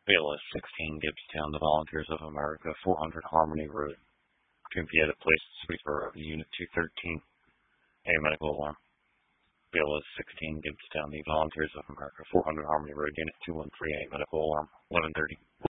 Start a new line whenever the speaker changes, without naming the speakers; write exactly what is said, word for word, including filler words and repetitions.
B L S sixteen, Gibbstown, the Volunteers of America, four hundred Harmony Road. Two P at a place to speak for Unit two thirteen. A medical alarm. B L S sixteen, Gibbstown, the Volunteers of America, four hundred Harmony Road, Unit two one three, a medical alarm. eleven thirty.